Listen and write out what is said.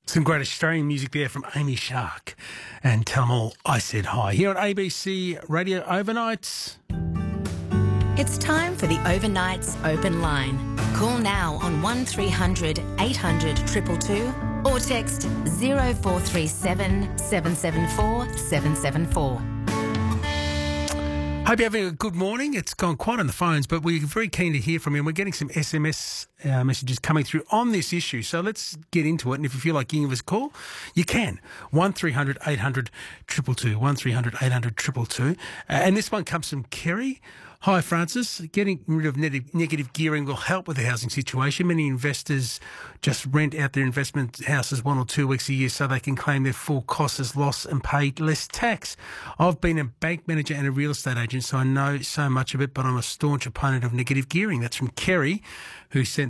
Some great Australian music there from Amy Shark. And tell them all I said hi. Here on ABC Radio Overnights. It's time for the Overnights Open Line. Call now on 1300 800 222 or text 0437 774 774. Hope you're having a good morning. It's gone quiet on the phones, but we're very keen to hear from you. And we're getting some SMS messages coming through on this issue. So let's get into it. And if you feel like giving us a call, you can. 1300 800 222. 1300 800 222. And this one comes from Kerry. Hi, Francis. Getting rid of negative gearing will help with the housing situation. Many investors just rent out their investment houses 1 or 2 weeks a year so they can claim their full costs as loss and pay less tax. I've been a bank manager and a real estate agent, so I know so much of it, but I'm a staunch opponent of negative gearing. That's from Kerry, who sent